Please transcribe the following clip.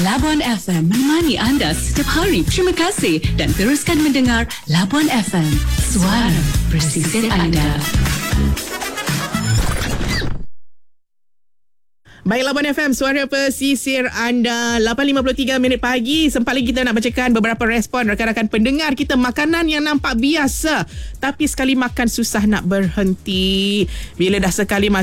Labuan FM menemani anda setiap hari. Terima kasih dan teruskan mendengar Labuan FM, suara pesisir anda. Baik, Labuan FM, suara pesisir anda. 8.53 minit pagi. Sempat lagi kita nak bacakan beberapa respon rakan-rakan pendengar kita. Makanan yang nampak biasa, tapi sekali makan susah nak berhenti. Bila dah sekali